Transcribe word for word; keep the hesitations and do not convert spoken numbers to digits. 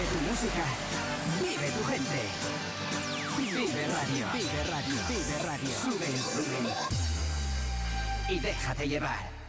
tu música, vive tu gente. Vive Radio, Vive Radio, Vive Radio. Sube el volumen y déjate llevar.